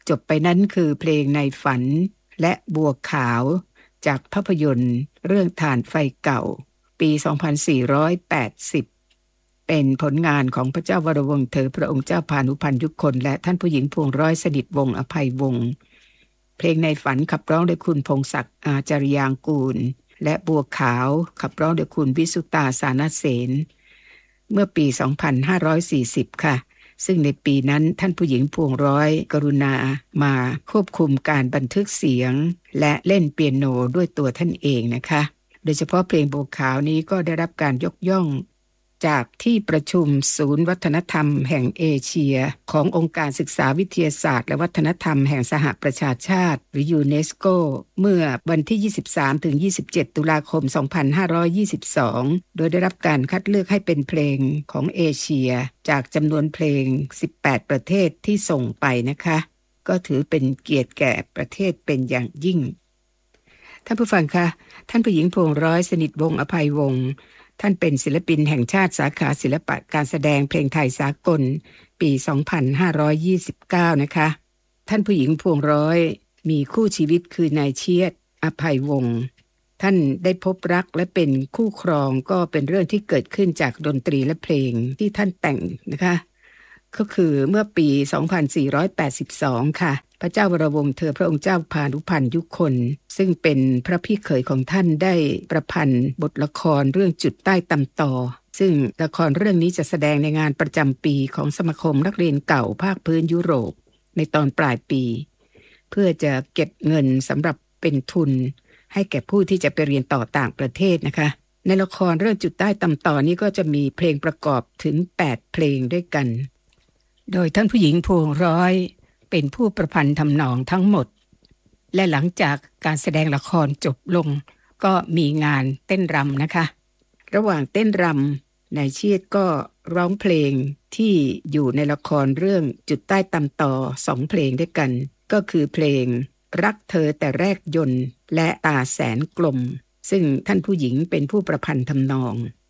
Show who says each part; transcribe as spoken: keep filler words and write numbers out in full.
Speaker 1: จบไปนั้นคือเพลงในฝันและบัวขาวจากภาพยนตร์เรื่องถ่านไฟเก่าปีสองพันสี่ร้อยแปดสิบเป็นผลงานของพระเจ้าวรวงศ์เธอพระองค์เจ้าพานุพันธ์ยุคลและท่านผู้หญิงพวงร้อยสนิทวงศ์อภัยวงศ์เพลงในฝันขับร้องโดยคุณพงศักดิ์อาจาริยางกูลและบัวขาวขับร้องโดยคุณวิสุตาสานเสนเมื่อปีสองพันห้าร้อยสี่สิบค่ะซึ่งในปีนั้นท่านผู้หญิงพวงร้อยกรุณามาควบคุมการบันทึกเสียงและเล่นเปียโนด้วยตัวท่านเองนะคะโดยเฉพาะเพลงบัวขาวนี้ก็ได้รับการยกย่องจากที่ประชุมศูนย์วัฒนธรรมแห่งเอเชียขององค์การศึกษาวิทยาศาสตร์และวัฒนธรรมแห่งสหประชาชาติหรือยูเนสโกเมื่อวันที่ ยี่สิบสามถึงยี่สิบเจ็ด ตุลาคม สองพันห้าร้อยยี่สิบสอง โดยได้รับการคัดเลือกให้เป็นเพลงของเอเชียจากจำนวนเพลง สิบแปด ประเทศที่ส่งไปนะคะก็ถือเป็นเกียรติแก่ประเทศเป็นอย่างยิ่งท่านผู้ฟังคะท่านผู้หญิงพวงร้อยสนิทวงศ์อภัยวงศ์ท่านเป็นศิลปินแห่งชาติสาขาศิลปะการแสดงเพลงไทยสากลปีสองพันห้าร้อยยี่สิบเก้านะคะท่านผู้หญิงพวงร้อยมีคู่ชีวิตคือนายเชียดอภัยวงศ์ท่านได้พบรักและเป็นคู่ครองก็เป็นเรื่องที่เกิดขึ้นจากดนตรีและเพลงที่ท่านแต่งนะคะก็คือเมื่อปีสองพันสี่ร้อยแปดสิบสองค่ะพระเจ้าวรวงศ์เธอพระองค์เจ้าพานุพันธ์ยุคลซึ่งเป็นพระพี่เขยของท่านได้ประพันธ์บทละครเรื่องจุดใต้ตำตอซึ่งละครเรื่องนี้จะแสดงในงานประจำปีของสมาคมนักเรียนเก่าภาคพื้นยุโรปในตอนปลายปีเพื่อจะเก็บเงินสำหรับเป็นทุนให้แก่ผู้ที่จะไปเรียนต่อต่างประเทศนะคะในละครเรื่องจุดใต้ตำตอนี้ก็จะมีเพลงประกอบถึงแปดเพลงด้วยกันโดยท่านผู้หญิงพวงร้อยเป็นผู้ประพันธ์ทำนองทั้งหมดและหลังจากการแสดงละครจบลงก็มีงานเต้นรำนะคะระหว่างเต้นรำนายเชียดก็ร้องเพลงที่อยู่ในละครเรื่องจุดใต้ตำตอสองเพลงด้วยกันก็คือเพลงรักเธอแต่แรกยนต์และตาแสนกลมซึ่งท่านผู้หญิงเป็นผู้ประพันธ์ทำนอง